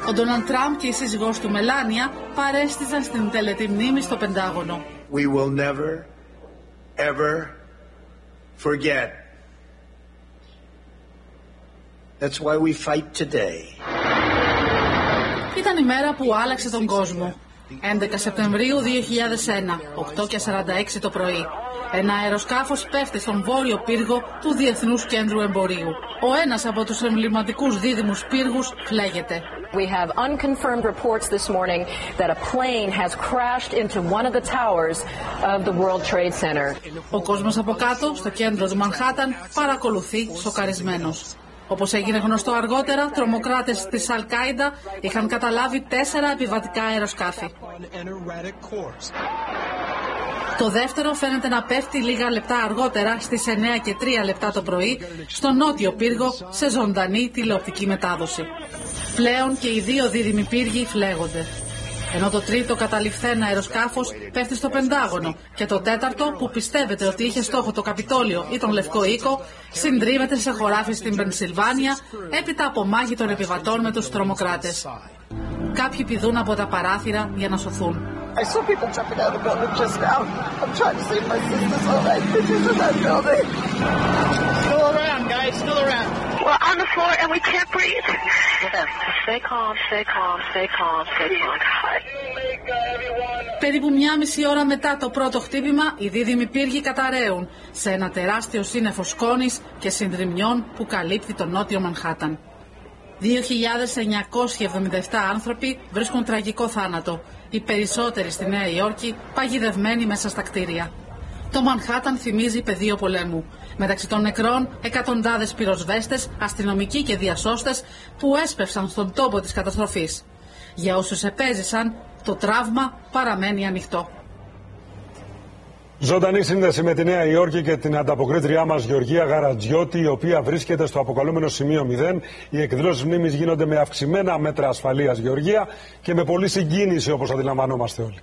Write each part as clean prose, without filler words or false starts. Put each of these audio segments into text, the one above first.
Ο Ντόναλντ Τραμπ και η σύζυγός του Μελάνια παρέστησαν στην τελετή μνήμη στο Πεντάγωνο. We will never, ever forget. That's why we fight today. Ήταν η μέρα που άλλαξε τον κόσμο. 11 Σεπτεμβρίου 2001, 8:46 το πρωί. Ένα αεροσκάφος πέφτει στον βόρειο πύργο του Διεθνούς Κέντρου Εμπορίου. Ο ένας από τους εμβληματικούς δίδυμους πύργους φλέγεται. We have unconfirmed reports this morning that a plane has crashed into one of the towers of the World Trade Center. Ο κόσμος από κάτω, στο κέντρο του Μανχάταν, παρακολουθεί σοκαρισμένος. Όπως έγινε γνωστό αργότερα, τρομοκράτες της Αλ-Κάιντα είχαν καταλάβει 4 επιβατικά αεροσκάφη. Το δεύτερο φαίνεται να πέφτει λίγα λεπτά αργότερα, στις 9:03 το πρωί, στο νότιο πύργο, σε ζωντανή τηλεοπτική μετάδοση. Πλέον και οι 2 δίδυμοι πύργοι φλέγονται. Ενώ το τρίτο καταληφθέν αεροσκάφος πέφτει στο Πεντάγωνο και το τέταρτο, που πιστεύετε ότι είχε στόχο το Καπιτόλιο ή τον Λευκό Οίκο, συντρίβεται σε χωράφι στην Πενσιλβάνια έπειτα από μάχη των επιβατών με τους τρομοκράτες. Κάποιοι πηδούν από τα παράθυρα για να σωθούν. I saw people jumping out of the building just now. I'm trying to save my sister's all right pictures of that building. Still around, guys, still around. We're on the floor and we can't breathe. Stay calm, stay calm, stay calm, stay calm. Περίπου 1,5 ώρα μετά το πρώτο χτύπημα, οι δίδυμοι πύργοι καταραίουν σε ένα τεράστιο σύννεφο σκόνης και συντριμμιών που καλύπτει το νότιο Μανχάταν. 2.977 άνθρωποι βρίσκουν τραγικό θάνατο, οι περισσότεροι στη Νέα Υόρκη παγιδευμένοι μέσα στα κτίρια. Το Μανχάταν θυμίζει πεδίο πολέμου. Μεταξύ των νεκρών, εκατοντάδες πυροσβέστες, αστυνομικοί και διασώστες που έσπευσαν στον τόπο της καταστροφής. Για όσους επέζησαν, το τραύμα παραμένει ανοιχτό. Ζωντανή σύνδεση με τη Νέα Υόρκη και την ανταποκρίτριά μας Γεωργία Γαρατζιώτη, η οποία βρίσκεται στο αποκαλούμενο σημείο 0. Οι εκδηλώσεις μνήμης γίνονται με αυξημένα μέτρα ασφαλείας, Γεωργία, και με πολλή συγκίνηση, όπως αντιλαμβανόμαστε όλοι.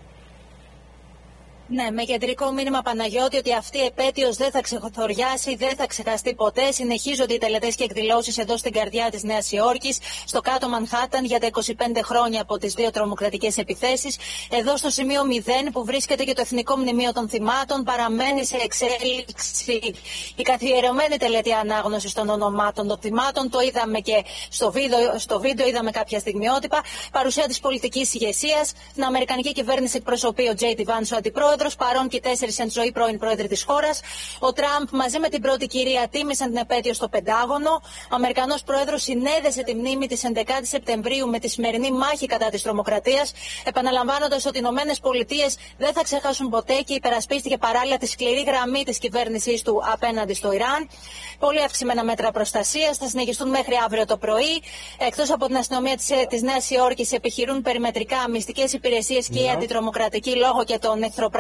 Ναι, με κεντρικό μήνυμα, Παναγιώτη, ότι αυτή η επέτειος δεν θα ξεχωριάσει, δεν θα ξεχαστεί ποτέ. Συνεχίζονται οι τελετές και εκδηλώσεις εδώ στην καρδιά της Νέας Υόρκης, στο κάτω Μανχάταν, για τα 25 χρόνια από τις 2 τρομοκρατικές επιθέσεις. Εδώ στο σημείο 0, που βρίσκεται και το Εθνικό Μνημείο των Θυμάτων, παραμένει σε εξέλιξη η καθιερωμένη τελετή ανάγνωσης των ονομάτων των θυμάτων. Το είδαμε και στο βίντεο, είδαμε κάποια στιγμιότυπα. Παρουσία της πολιτικής ηγεσίας. Την Αμερικανική κυβέρνηση εκπροσωπεί ο J.D. Vance, ο αντιπρόεδρος. Παρόν και 4 εν ζωή πρώην πρόεδροι της χώρας. Ο Τραμπ μαζί με την πρώτη κυρία τίμησαν την επέτειο στο Πεντάγωνο. Ο Αμερικανός πρόεδρος συνέδεσε τη μνήμη της 11ης Σεπτεμβρίου με τη σημερινή μάχη κατά της τρομοκρατίας, επαναλαμβάνοντας ότι οι Ηνωμένες Πολιτείες δεν θα ξεχάσουν ποτέ, και υπερασπίστηκε παράλληλα τη σκληρή γραμμή της κυβέρνησής του απέναντι στο Ιράν. Πολύ αυξημένα μέτρα προστασίας θα συνεχιστούν μέχρι αύριο το πρωί. Εκτός από την αστυνομία της Νέας Υόρκης, επιχειρούν περιμετρικά μυστικές υπηρεσίες και η αντιτρομοκρατική, λόγω και των εχθροπραξιών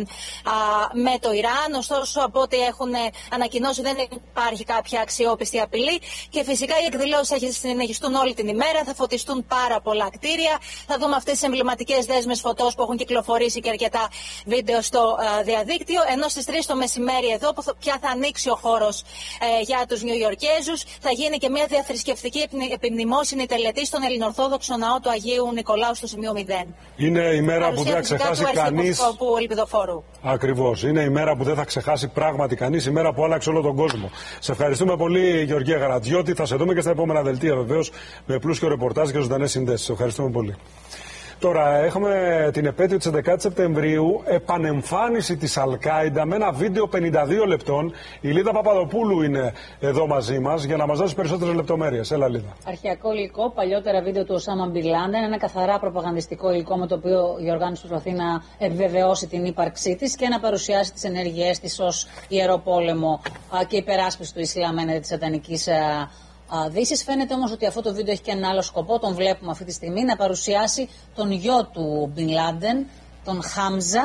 με το Ιράν. Ωστόσο, από ό,τι έχουν ανακοινώσει, δεν υπάρχει κάποια αξιόπιστη απειλή. Και φυσικά οι εκδηλώσεις θα συνεχιστούν όλη την ημέρα. Θα φωτιστούν πάρα πολλά κτίρια. Θα δούμε αυτές τις εμβληματικές δέσμες φωτός που έχουν κυκλοφορήσει και αρκετά βίντεο στο διαδίκτυο. Ενώ στις 3 το μεσημέρι, εδώ που πια θα ανοίξει ο χώρος για τους Νιουιορκέζους, θα γίνει και μια διαθρησκευτική επιμνημόσυνη τελετή στον Ελληνοορθόδοξο Ναό του Αγίου Νικολάου στο σημείο 0. Είναι η μέρα που δεν θα ξεχάσει κανείς. Ακριβώς. Είναι η μέρα που δεν θα ξεχάσει πράγματι κανείς, η μέρα που άλλαξε όλο τον κόσμο. Σε ευχαριστούμε πολύ, Γεωργία Γαρατζιώτη. Θα σε δούμε και στα επόμενα δελτία, βεβαίως, με πλούσιο ρεπορτάζ και ζωντανές συνδέσεις. Σε ευχαριστούμε πολύ. Τώρα έχουμε την επέτειο της 11ης Σεπτεμβρίου, επανεμφάνιση της Αλ-Κάιντα με ένα βίντεο 52 λεπτών. Η Λίδα Παπαδοπούλου είναι εδώ μαζί μας για να μας δώσει περισσότερες λεπτομέρειες. Έλα, Λίδα. Αρχαιακό υλικό, παλιότερα βίντεο του Οσάμα Μπιν Λάντεν, ένα καθαρά προπαγανδιστικό υλικό με το οποίο η οργάνωση προσπαθεί να επιβεβαιώσει την ύπαρξή της και να παρουσιάσει τις ενέργειές της ως ιερό πόλεμο και υπεράσπιση του Ισλάμ έναντι της σατανικής Δύσης. Φαίνεται όμως ότι αυτό το βίντεο έχει και ένα άλλο σκοπό, τον βλέπουμε αυτή τη στιγμή, να παρουσιάσει τον γιο του Μπιν Λάντεν, τον Χάμζα,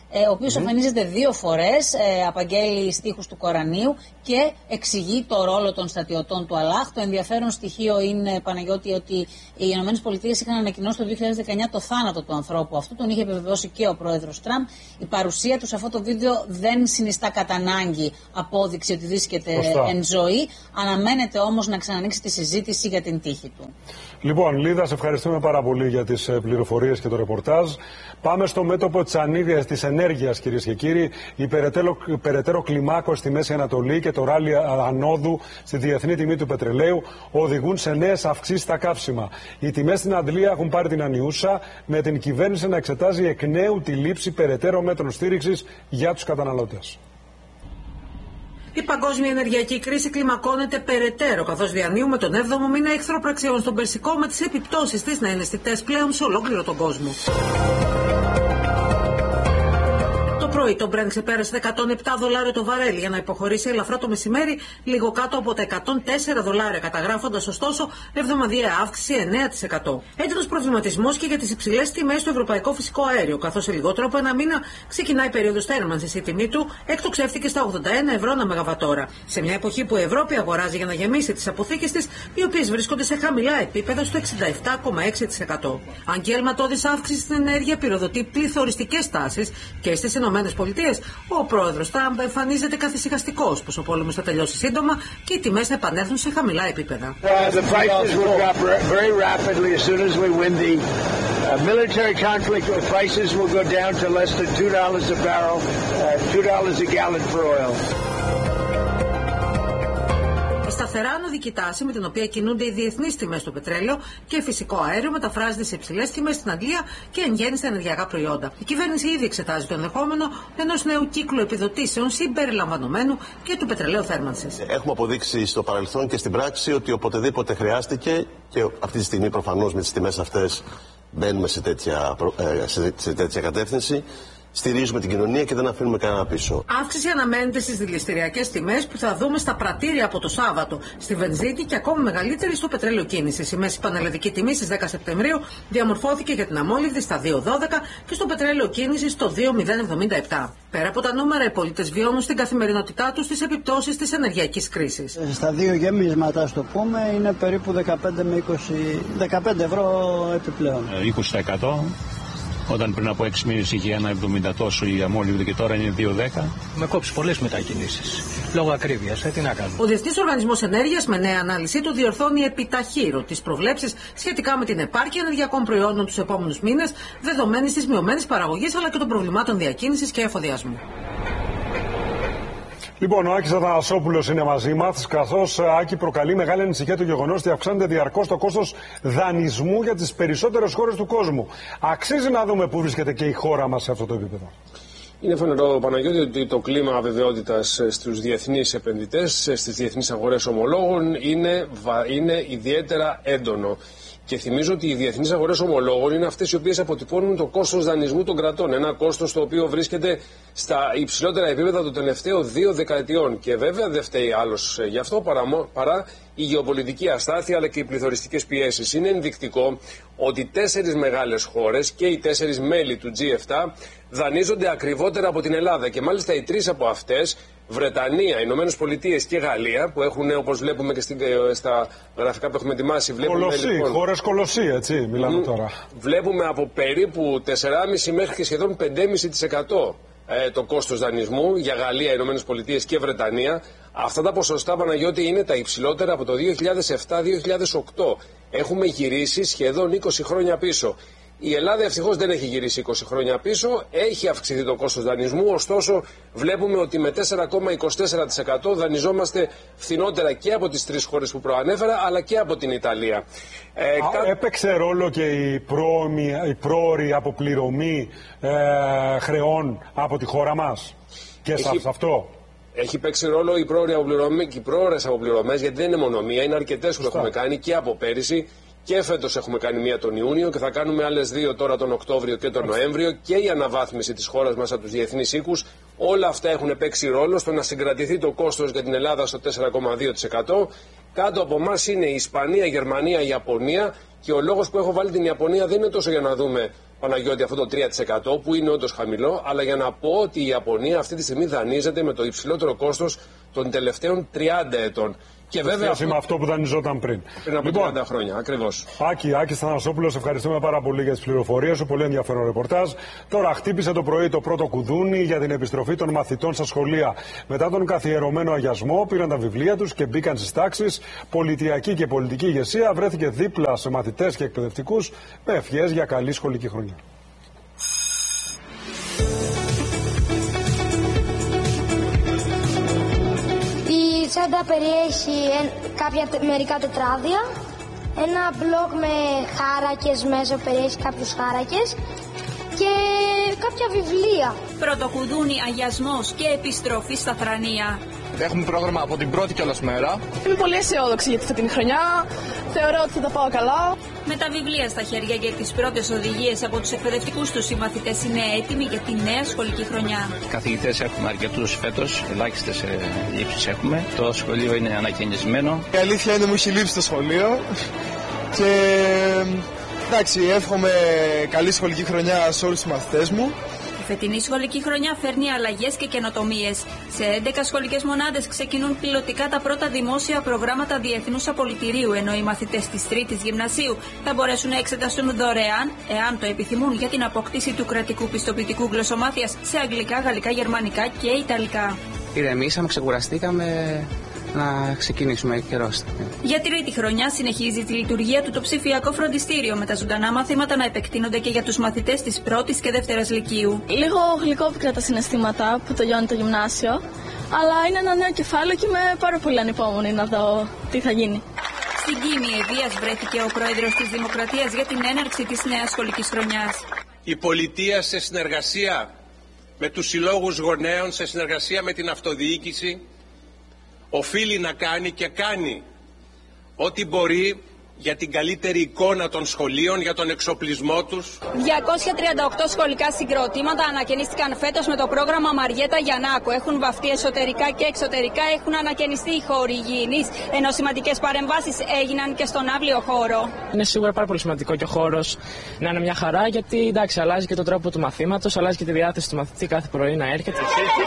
ο οποίος εμφανίζεται 2 φορές, απαγγέλει στίχους του Κορανίου και εξηγεί το ρόλο των στρατιωτών του Αλλάχ. Το ενδιαφέρον στοιχείο είναι, Παναγιώτη, ότι οι ΗΠΑ είχαν ανακοινώσει το 2019 το θάνατο του ανθρώπου αυτού, τον είχε επιβεβαιώσει και ο πρόεδρος Τραμπ. Η παρουσία του σε αυτό το βίντεο δεν συνιστά κατά ανάγκη απόδειξη ότι βρίσκεται εν ζωή. Αναμένεται όμως να ξανανοίξει τη συζήτηση για την τύχη του. Λοιπόν, Λίδα, σε ευχαριστούμε πάρα πολύ για τις πληροφορίες και το ρεπορτάζ. Πάμε στο μέτωπο της ενέργειας, κυρίες και κύριοι. Η περαιτέρω κλιμάκωση στη Μέση Ανατολή και το ράλι ανόδου στη διεθνή τιμή του πετρελαίου οδηγούν σε νέες αυξήσεις στα καύσιμα. Οι τιμές στην Αντλία έχουν πάρει την ανιούσα, με την κυβέρνηση να εξετάζει εκ νέου τη λήψη περαιτέρω μέτρων στήριξης για τους καταναλώτες. Η παγκόσμια ενεργειακή κρίση κλιμακώνεται περαιτέρω, καθώς διανύουμε τον 7ο μήνα εχθροπραξιών στον Περσικό, με τις επιπτώσεις της να είναι αισθητές πλέον σε ολόκληρο τον κόσμο. Το πρωί το Brent ξεπέρασε $107 το βαρέλι για να υποχωρήσει ελαφρά το μεσημέρι, λίγο κάτω από τα $104, καταγράφοντας ωστόσο εβδομαδιαία αύξηση 9%. Έντονος προβληματισμός και για τις υψηλές τιμές στο ευρωπαϊκό φυσικό αέριο, καθώς σε λιγότερο από ένα μήνα ξεκινάει η περίοδος θέρμανσης. Η τιμή του εκτοξεύτηκε στα €81 ανά μεγαβατόρα. Σε μια εποχή που η Ευρώπη αγοράζει για να γεμίσει τις αποθήκες της, οι οποίες βρίσκονται σε χαμηλά επίπεδα στο 67,6%. Αν και η αλματώδης αύξηση στην ενέργεια πυροδοτεί πληθωριστικές τάσεις και στις ΗΠΑ, ο πρόεδρος Τραμπ εμφανίζεται καθησυχαστικός πως ο πόλεμος θα τελειώσει σύντομα και οι τιμές θα επανέλθουν σε χαμηλά επίπεδα. Σταθερά ανωδική τάση με την οποία κινούνται οι διεθνείς τιμές στο πετρέλαιο και φυσικό αέριο μεταφράζεται σε υψηλές τιμές στην Αγγλία και εν γέννη στα ενεργειακά προϊόντα. Η κυβέρνηση ήδη εξετάζει το ενδεχόμενο ενός νέου κύκλου επιδοτήσεων συμπεριλαμβανομένου και του πετρελαίου θέρμανσης. Έχουμε αποδείξει στο παρελθόν και στην πράξη ότι οποτεδήποτε χρειάστηκε, και αυτή τη στιγμή προφανώς με τις τιμές αυτές μπαίνουμε σε τέτοια κατεύθυνση, στηρίζουμε την κοινωνία και δεν αφήνουμε κανένα πίσω. Αύξηση αναμένεται στις δηληστηριακές τιμές που θα δούμε στα πρατήρια από το Σάββατο, στη βενζίνη και ακόμη μεγαλύτερη στο πετρέλαιο κίνησης. Η μέση πανελλαδική τιμή στις 10 Σεπτεμβρίου διαμορφώθηκε για την αμόλυβδη στα 2,12 και στο πετρέλαιο κίνησης στο 2,077. Πέρα από τα νούμερα, οι πολίτες βιώνουν στην καθημερινότητά τους τις επιπτώσεις της ενεργειακής κρίσης. Στα 2 γεμίσματα, ας το πούμε, είναι περίπου 15 με 15 ευρώ επιπλέον. 20%. Όταν πριν από 6 μήνες είχε 1,70 τόσο η αμόλυβδη και τώρα είναι 2,10. Με κόψει πολλές μετακινήσεις. Λόγω ακρίβειας, τι να κάνουμε. Ο Διεθνής Οργανισμός Ενέργειας, με νέα ανάλυση του, διορθώνει επιταχύρω τις προβλέψεις σχετικά με την επάρκεια ενεργειακών προϊόντων τους επόμενους μήνες, δεδομένης της μειωμένης παραγωγής αλλά και των προβλημάτων διακίνησης και εφοδιασμού. Λοιπόν, ο Άκης Αθανασόπουλος είναι μαζί μας, καθώς Άκη προκαλεί μεγάλη ανησυχία το γεγονός ότι αυξάνεται διαρκώς το κόστος δανεισμού για τις περισσότερες χώρες του κόσμου. Αξίζει να δούμε πού βρίσκεται και η χώρα μας σε αυτό το επίπεδο. Είναι φανερό, Παναγιώτη, ότι το κλίμα αβεβαιότητας στους διεθνείς επενδυτές, στις διεθνείς αγορές ομολόγων είναι ιδιαίτερα έντονο. Και θυμίζω ότι οι διεθνείς αγορές ομολόγων είναι αυτές οι οποίες αποτυπώνουν το κόστος δανεισμού των κρατών. Ένα κόστος το οποίο βρίσκεται στα υψηλότερα επίπεδα των τελευταίων 2 δεκαετιών. Και βέβαια δεν φταίει άλλος γι' αυτό παρά η γεωπολιτική αστάθεια αλλά και οι πληθωριστικές πιέσεις. Είναι ενδεικτικό ότι 4 μεγάλες χώρες και οι 4 μέλη του G7 δανείζονται ακριβότερα από την Ελλάδα. Και μάλιστα οι 3 από αυτές, Βρετανία, Ηνωμένες Πολιτείες και Γαλλία, που έχουν, όπως βλέπουμε και στα γραφικά που έχουμε ετοιμάσει, χώρες κολοσσί, έτσι μιλάμε τώρα. Βλέπουμε από περίπου 4,5 μέχρι και σχεδόν 5,5% το κόστος δανεισμού για Γαλλία, Ηνωμένες Πολιτείες και Βρετανία. Αυτά τα ποσοστά, Παναγιώτη, είναι τα υψηλότερα από το 2007-2008. Έχουμε γυρίσει σχεδόν 20 χρόνια πίσω. Η Ελλάδα ευτυχώς δεν έχει γυρίσει 20 χρόνια πίσω, έχει αυξηθεί το κόστος δανεισμού, ωστόσο βλέπουμε ότι με 4,24% δανειζόμαστε φθηνότερα και από τις 3 χώρες που προανέφερα, αλλά και από την Ιταλία. Έπαιξε ρόλο και η πρόωρη αποπληρωμή χρεών από τη χώρα μας και σε αυτό. Έχει παίξει ρόλο οι πρόωρες αποπληρωμές, γιατί δεν είναι μόνο μία, είναι αρκετές που έχουμε κάνει και από πέρυσι. Και φέτος έχουμε κάνει μία τον Ιούνιο και θα κάνουμε άλλες 2 τώρα τον Οκτώβριο και τον Νοέμβριο, και η αναβάθμιση της χώρας μας από τους διεθνείς οίκους, Όλα αυτά έχουν παίξει ρόλο στο να συγκρατηθεί το κόστος για την Ελλάδα στο 4,2%. Κάτω από εμάς είναι η Ισπανία, η Γερμανία, η Ιαπωνία και ο λόγος που έχω βάλει την Ιαπωνία δεν είναι τόσο για να δούμε, Παναγιώτη, αυτό το 3% που είναι όντως χαμηλό, αλλά για να πω ότι η Ιαπωνία αυτή τη στιγμή δανείζεται με το υψηλότερο κόστος των τελευταίων 30 ετών. Και βέβαια με αυτό που δανειζόταν πριν. Πριν από 30 χρόνια, ακριβώς. Άκη Θανασόπουλος, ευχαριστούμε πάρα πολύ για τις πληροφορίες σου. Πολύ ενδιαφέρον ρεπορτάζ. Τώρα χτύπησε το πρωί το πρώτο κουδούνι για την επιστροφή των μαθητών στα σχολεία. Μετά τον καθιερωμένο αγιασμό, πήραν τα βιβλία τους και μπήκαν στις τάξεις. Πολιτιακή και πολιτική ηγεσία βρέθηκε δίπλα σε μαθητές και εκπαιδευτικούς με ευχές για καλή σχολική χρονιά. Η τσάντα περιέχει μερικά τετράδια, ένα μπλοκ με χάρακες μέσα περιέχει κάποιους χάρακες και κάποια βιβλία. Πρώτο κουδούνι, αγιασμός και επιστροφή στα θρανία. Έχουμε πρόγραμμα από την πρώτη κιόλας μέρα. Είμαι πολύ αισιόδοξη για αυτή την χρονιά. Θεωρώ ότι θα τα πάω καλά. Με τα βιβλία στα χέρια και τις πρώτες οδηγίες από τους εκπαιδευτικούς τους, οι μαθητές είναι έτοιμοι για τη νέα σχολική χρονιά. Καθηγητές έχουμε αρκετούς φέτος, ελάχιστες λήψεις έχουμε. Το σχολείο είναι ανακαινισμένο. Η αλήθεια είναι μου έχει λείψει το σχολείο και εντάξει, εύχομαι καλή σχολική χρονιά σε όλους τους μαθητές μου. Η φετινή σχολική χρονιά φέρνει αλλαγές και καινοτομίες. Σε 11 σχολικές μονάδες ξεκινούν πιλωτικά τα πρώτα δημόσια προγράμματα διεθνούς απολυτηρίου, ενώ οι μαθητές της 3ης γυμνασίου θα μπορέσουν να εξεταστούν δωρεάν, εάν το επιθυμούν, για την απόκτηση του κρατικού πιστοποιητικού γλωσσομάθειας σε αγγλικά, γαλλικά, γερμανικά και ιταλικά. Ηρεμήσαμε, ξεκουραστήκαμε. Να ξεκινήσουμε καιρός. Για τρίτη χρονιά συνεχίζει τη λειτουργία του το ψηφιακό φροντιστήριο, με τα ζωντανά μαθήματα να επεκτείνονται και για τους μαθητές της πρώτης και δεύτερας λυκείου. Λίγο γλυκόπικρα τα συναισθήματα που τελειώνει το γυμνάσιο, αλλά είναι ένα νέο κεφάλαιο και είμαι πάρα πολύ ανυπόμονη να δω τι θα γίνει. Στην Κίνη Αιδείας βρέθηκε ο πρόεδρος της Δημοκρατίας για την έναρξη της νέας σχολικής χρονιάς. Η πολιτεία σε συνεργασία με τους συλλόγους γονέων, σε συνεργασία με την αυτοδιοίκηση, οφείλει να κάνει και κάνει ό,τι μπορεί για την καλύτερη εικόνα των σχολείων, για τον εξοπλισμό τους. 238 σχολικά συγκροτήματα ανακαινίστηκαν φέτος με το πρόγραμμα Μαριέτα Γιαννάκου. Έχουν βαφτεί εσωτερικά και εξωτερικά, έχουν ανακαινιστεί οι χώροι υγιεινής, ενώ σημαντικές παρεμβάσεις έγιναν και στον αύλιο χώρο. Είναι σίγουρα πάρα πολύ σημαντικό και ο χώρος να είναι μια χαρά, γιατί εντάξει, αλλάζει και τον τρόπο του μαθήματος, αλλάζει και τη διάθεση του μαθητή κάθε πρωί να έρχεται.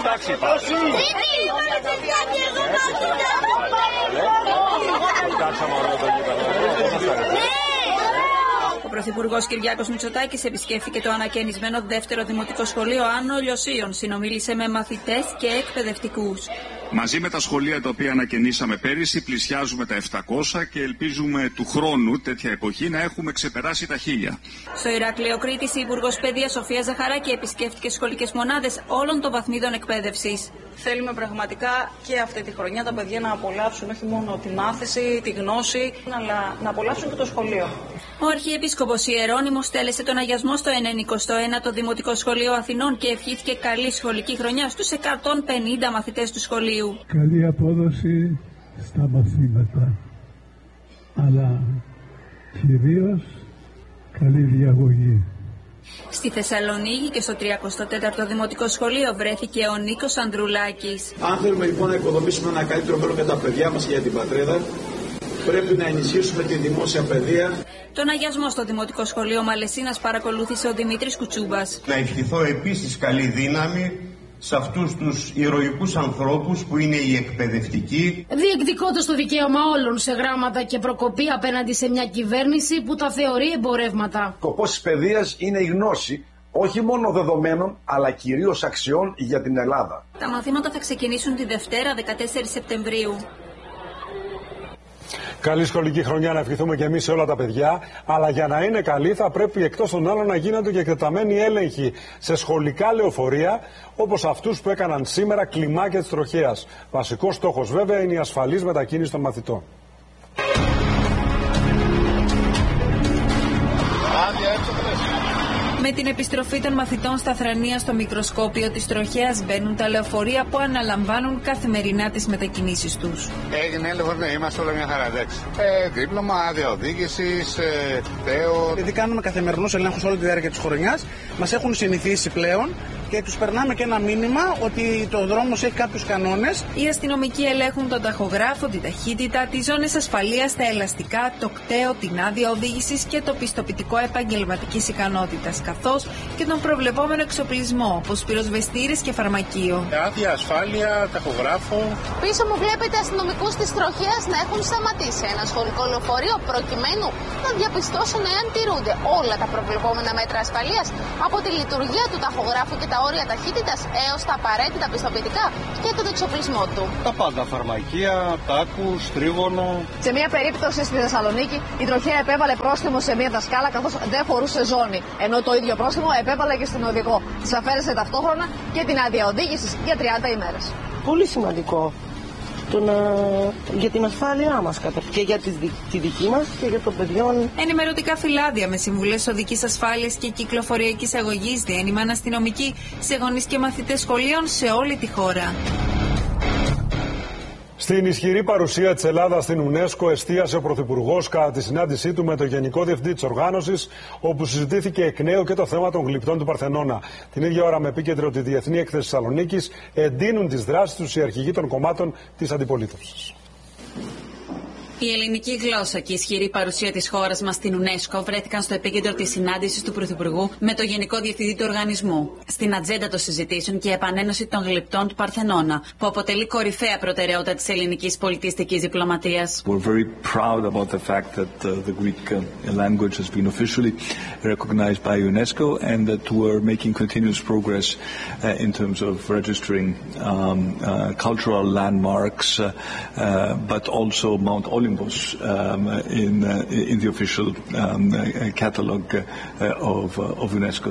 Ο Πρωθυπουργός Κυριάκος Μητσοτάκης επισκέφθηκε το ανακαινισμένο δεύτερο δημοτικό σχολείο Άνω Λιωσίων. Συνομίλησε με μαθητές και εκπαιδευτικούς. Μαζί με τα σχολεία τα οποία ανακαινήσαμε πέρυσι, πλησιάζουμε τα 700 και ελπίζουμε του χρόνου, τέτοια εποχή, να έχουμε ξεπεράσει τα 1000. Στο Ηράκλειο Κρήτης, η Υπουργός Παιδείας Σοφία Ζαχαράκη επισκέφτηκε σχολικές μονάδες όλων των βαθμίδων εκπαίδευσης. Θέλουμε πραγματικά και αυτή τη χρονιά τα παιδιά να απολαύσουν όχι μόνο τη μάθηση, τη γνώση, αλλά να απολαύσουν και το σχολείο. Ο Αρχιεπίσκοπος Ιερώνυμος τέλεσε τον αγιασμό στο 91ο Δημοτικό Σχολείο Αθηνών και ευχήθηκε καλή σχολική χρονιά στους 150 μαθητές του σχολείου. Καλή απόδοση στα μαθήματα, αλλά κυρίως καλή διαγωγή. Στη Θεσσαλονίκη και στο 34ο Δημοτικό Σχολείο βρέθηκε ο Νίκος Ανδρουλάκης. Αν θέλουμε λοιπόν να οικοδομήσουμε ένα καλύτερο μέλλον για τα παιδιά μας και για την πατρίδα, πρέπει να ενισχύσουμε τη δημόσια παιδεία. Τον αγιασμό στο Δημοτικό Σχολείο Μαλαισίνας παρακολούθησε ο Δημήτρης Κουτσούμπας. Να ευχηθώ επίσης καλή δύναμη σε αυτούς τους ηρωικούς ανθρώπους που είναι οι εκπαιδευτικοί. Διεκδικώντας το δικαίωμα όλων σε γράμματα και προκοπή απέναντι σε μια κυβέρνηση που τα θεωρεί εμπορεύματα. Σκοπός της παιδείας είναι η γνώση όχι μόνο δεδομένων, αλλά κυρίως αξιών για την Ελλάδα. Τα μαθήματα θα ξεκινήσουν τη Δευτέρα 14 Σεπτεμβρίου. Καλή σχολική χρονιά να ευχηθούμε και εμείς σε όλα τα παιδιά, αλλά για να είναι καλή θα πρέπει εκτός των άλλων να γίνονται και εκτεταμένοι έλεγχοι σε σχολικά λεωφορεία, όπως αυτούς που έκαναν σήμερα κλιμάκια της τροχέας. Βασικός στόχος βέβαια είναι η ασφαλής μετακίνηση των μαθητών. Με την επιστροφή των μαθητών στα Θρανία στο μικροσκόπιο της τροχέας μπαίνουν τα λεωφορεία που αναλαμβάνουν καθημερινά τις μετακινήσεις τους. Έγινε έλεγχος, ναι, είμαστε όλα μια χαρά, εντάξει. Δίπλωμα, άδεια οδήγησης, τέο. Επειδή κάνουμε καθημερινούς ελέγχους όλη τη διάρκεια της χρονιάς, μας έχουν συνηθίσει πλέον και τους περνάμε και ένα μήνυμα ότι το δρόμος έχει κάποιους κανόνες. Οι αστυνομικοί ελέγχουν τον ταχογράφο, την ταχύτητα, τις ζώνες ασφαλείας, τα ελαστικά, το κτέο, την άδεια οδήγησης και το πιστοποιητικό επαγγελματικής ικανότητας, καθώς και τον προβλεπόμενο εξοπλισμό, όπως πυροσβεστήρες και φαρμακείο. Άδεια, ασφάλεια, ταχογράφο. Πίσω μου βλέπετε αστυνομικούς της τροχέας να έχουν σταματήσει ένα σχολικό λεωφορείο προκειμένου να διαπιστώσουν εάν τηρούνται όλα τα προβλεπόμενα μέτρα ασφαλείας, από τη λειτουργία του ταχογράφου και τα όρια ταχύτητας έως τα απαραίτητα πιστοποιητικά και τον εξοπλισμό του. Τα πάντα, φαρμακεία, τάκους, τρίγωνο. Σε μια περίπτωση στη Θεσσαλονίκη, η τροχέα επέβαλε πρόστιμο σε μια δασκάλα καθώς δεν φορούσε ζώνη. Ενώ το ίδιο πρόστιμο επέβαλε και στην οδηγό. Της αφαίρεσε ταυτόχρονα και την άδεια οδήγησης για 30 ημέρες. Πολύ σημαντικό. Για την ασφάλειά μας και για τη δική μας και για των παιδιών. Ενημερωτικά φυλάδια με συμβουλές οδικής ασφάλειας και κυκλοφοριακής αγωγής, διένυμαν αστυνομικοί σε γονείς και μαθητές σχολείων σε όλη τη χώρα. Στην ισχυρή παρουσία της Ελλάδας στην UNESCO εστίασε ο Πρωθυπουργός κατά τη συνάντησή του με τον Γενικό Διευθυντή της Οργάνωσης, όπου συζητήθηκε εκ νέου και το θέμα των γλυπτών του Παρθενώνα. Την ίδια ώρα, με επίκεντρο τη Διεθνή Έκθεση Θεσσαλονίκης, εντείνουν τις δράσεις τους οι αρχηγοί των κομμάτων της αντιπολίτευσης. Η ελληνική γλώσσα και η ισχυρή παρουσία της χώρας μας στην UNESCO βρέθηκαν στο επίκεντρο της συνάντησης του Πρωθυπουργού με το Γενικό Διευθυντή του Οργανισμού. Στην ατζέντα των συζητήσεων και η επανένωση των γλυπτών του Παρθενώνα, που αποτελεί κορυφαία προτεραιότητα της ελληνικής πολιτιστικής διπλωματίας. We're very proud about the fact that the Greek language has been officially recognized by UNESCO and that we're making continuous progress in terms of registering cultural landmarks, but also Mount Olympus in the official catalogue of UNESCO.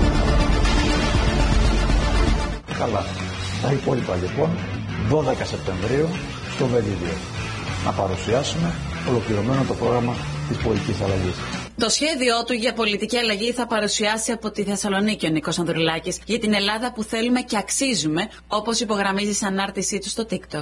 Καλά. Τα υπόλοιπα λοιπόν 12 Σεπτεμβρίου στο Βελίδιο. Να παρουσιάσουμε ολοκληρωμένο το πρόγραμμα της πολιτικής αλλαγής. Το σχέδιό του για πολιτική αλλαγή θα παρουσιάσει από τη Θεσσαλονίκη ο Νίκος Ανδρουλάκης για την Ελλάδα που θέλουμε και αξίζουμε, όπως υπογραμμίζει σε ανάρτησή του στο TikTok.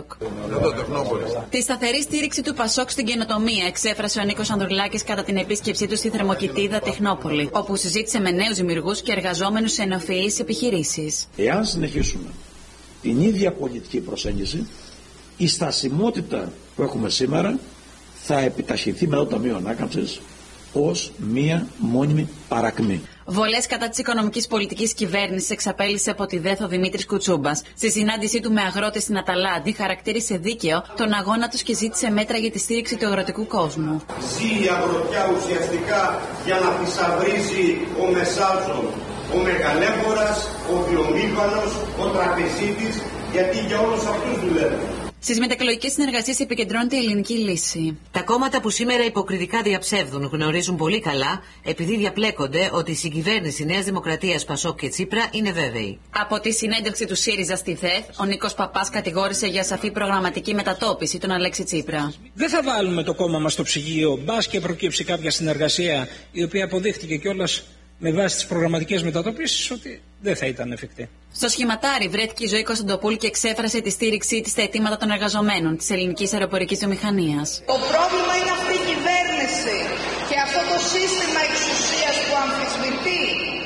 Τη σταθερή στήριξη του Πασόκ στην καινοτομία εξέφρασε ο Νίκος Ανδρουλάκης κατά την επίσκεψή του στη Θερμοκηπίδα Τεχνόπολη, όπου συζήτησε με νέους δημιουργούς και εργαζόμενους σε νεοφυείς επιχειρήσεις. Εάν συνεχίσουμε την ίδια πολιτική προσέγγιση, η στασιμότητα που έχουμε σήμερα θα επιταχυνθεί με το Ταμείο Ανάκαμψης ως μία μόνιμη παρακμή. Βολές κατά της οικονομικής πολιτικής κυβέρνησης εξαπέλυσε από τη ΔΕΘ ο Δημήτρης Κουτσούμπας. Στη συνάντησή του με αγρότες στην Αταλάντη, χαρακτήρισε δίκαιο τον αγώνα τους και ζήτησε μέτρα για τη στήριξη του αγροτικού κόσμου. Ζει η αγροτιά ουσιαστικά για να θησαυρίζει ο Μεσάζων, ο Μεγαλέμπορας, ο Βιομήχανος, ο Τραπεζίτης, γιατί για όλους αυτούς δουλεύουν. Στις μετεκλογικές συνεργασίες επικεντρώνεται η ελληνική λύση. Τα κόμματα που σήμερα υποκριτικά διαψεύδουν γνωρίζουν πολύ καλά, επειδή διαπλέκονται, ότι η συγκυβέρνηση Νέας Δημοκρατίας, Πασόκ και Τσίπρα είναι βέβαιη. Από τη συνέντευξη του ΣΥΡΙΖΑ στη ΔΕΘ, ο Νίκος Παπάς κατηγόρησε για σαφή προγραμματική μετατόπιση τον Αλέξη Τσίπρα. Δεν θα βάλουμε το κόμμα μας στο ψυγείο, μπας και προκύψει κάποια συνεργασία η οποία αποδείχτηκε κιόλας με βάση τις προγραμματικές μετατοπίσεις ότι δεν θα ήταν εφικτή. Στο σχηματάρι βρέθηκε η Ζωή Κωνσταντοπούλου και εξέφρασε τη στήριξή της στα αιτήματα των εργαζομένων της ελληνικής αεροπορικής βιομηχανίας. Το πρόβλημα είναι αυτή η κυβέρνηση και αυτό το σύστημα εξουσίας που αμφισβητεί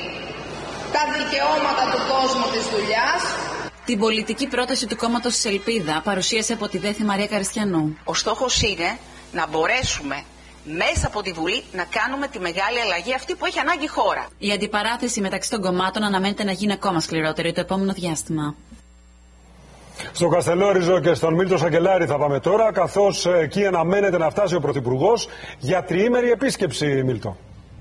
τα δικαιώματα του κόσμου της δουλειάς. Την πολιτική πρόταση του κόμματος της Ελπίδα παρουσίασε από τη ΔΕΘ Μαρία Καριστιανού. Ο στόχος είναι να μπορέσουμε μέσα από τη Βουλή να κάνουμε τη μεγάλη αλλαγή αυτή που έχει ανάγκη η χώρα. Η αντιπαράθεση μεταξύ των κομμάτων αναμένεται να γίνει ακόμα σκληρότερη το επόμενο διάστημα. Στο Καστελόριζο και στον Μίλτο Σακελάρη θα πάμε τώρα, καθώς εκεί αναμένεται να φτάσει ο Πρωθυπουργός για τριήμερη επίσκεψη, Μίλτο.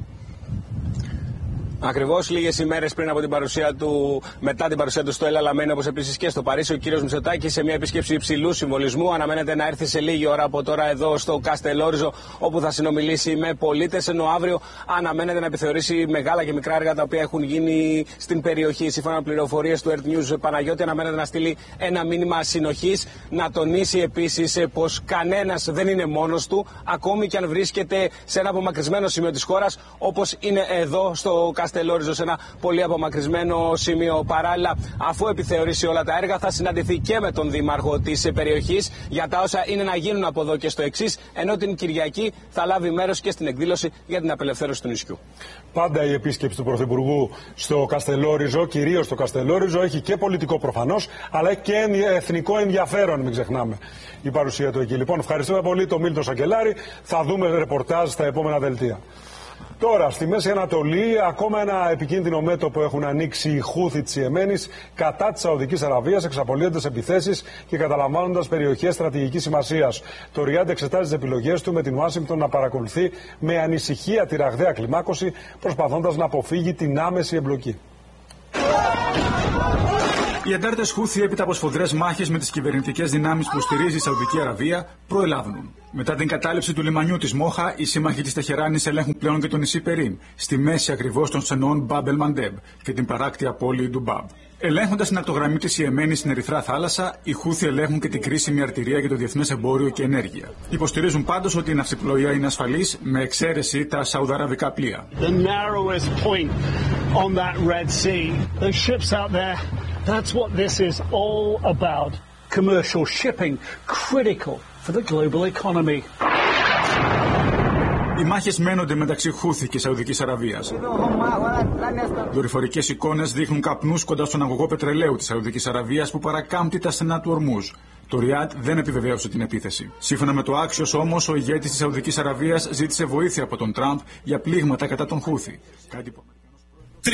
Ακριβώς λίγες ημέρες πριν από την παρουσία του, μετά την παρουσία του στο Έλα Λαμένη, όπως επίσης και στο Παρίσι, ο κύριος Μητσοτάκης σε μια επίσκεψη υψηλού συμβολισμού αναμένεται να έρθει σε λίγη ώρα από τώρα εδώ στο Καστελόριζο, όπου θα συνομιλήσει με πολίτες. Ενώ αύριο αναμένεται να επιθεωρήσει μεγάλα και μικρά έργα τα οποία έχουν γίνει στην περιοχή. Σύμφωνα με πληροφορίες του Earth News, Παναγιώτη, αναμένεται να στείλει ένα μήνυμα συνοχής, να τονίσει επίσης πως κανένας δεν είναι μόνος του, ακόμη και αν βρίσκεται σε ένα απομακρυσμένο σημείο της χώρας, όπως είναι εδώ στο Καστελόριζο. Καστελόριζο σε ένα πολύ απομακρυσμένο σημείο. Παράλληλα, αφού επιθεωρήσει όλα τα έργα, θα συναντηθεί και με τον δήμαρχο της περιοχής για τα όσα είναι να γίνουν από εδώ και στο εξής, ενώ την Κυριακή θα λάβει μέρος και στην εκδήλωση για την απελευθέρωση του νησιού. Πάντα η επίσκεψη του Πρωθυπουργού στο Καστελόριζο, κυρίως στο Καστελόριζο, έχει και πολιτικό προφανώς, αλλά και εθνικό ενδιαφέρον, μην ξεχνάμε η παρουσία του εκεί. Λοιπόν, ευχαριστούμε πολύ τον Μίλτο Σακελάρη. Θα δούμε ρεπορτάζ στα επόμενα δελτία. Τώρα, στη Μέση Ανατολή, ακόμα ένα επικίνδυνο μέτωπο έχουν ανοίξει οι Χούθι της Ιεμένης κατά της Σαουδικής Αραβίας, εξαπολύοντας επιθέσεις και καταλαμβάνοντας περιοχές στρατηγικής σημασίας. Το Ριάντ εξετάζει τις επιλογές του, με την Ουάσιγκτον να παρακολουθεί με ανησυχία τη ραγδαία κλιμάκωση, προσπαθώντας να αποφύγει την άμεση εμπλοκή. Οι αντάρτες Χούθι, έπειτα από σφοδρές μάχες με τις κυβερνητικές δυνάμεις που στηρίζει η Σαουδική Αραβία, προελάβουν. Μετά την κατάληψη του λιμανιού της Μόχα, οι σύμμαχοι της Τεχεράνης ελέγχουν πλέον και το νησί Περίμ, στη μέση ακριβώς των στενών Μπαμπ ελ Μαντέμπ και την παράκτια πόλη Ντουμπάμπ. Ελέγχοντας την ακτογραμμή της Ιεμένης στην Ερυθρά Θάλασσα, οι Χούθι ελέγχουν και την κρίσιμη αρτηρία για το διεθνές εμπόριο και ενέργεια. Υποστηρίζουν πάντως ότι η ναυσιπλοεία είναι ασφαλής, με εξαίρεση τα σαουδαραβικά πλοία. That's what this is all about. Commercial shipping, critical for the global economy. Οι μάχες μένονται μεταξύ Χούθι και Σαουδικής Αραβίας. Δορυφορικές εικόνες δείχνουν καπνούς κοντά στον αγωγό πετρελαίου της Σαουδικής Αραβίας που παρακάμπτει τα στενά του Ορμούζ. Το Ριάντ δεν επιβεβαίωσε την επίθεση. Σύμφωνα με το Axios όμως, ο ηγέτης της Σαουδικής Αραβίας ζήτησε βοήθεια από τον Τραμπ για πλήγματα κατά τον Χούθι.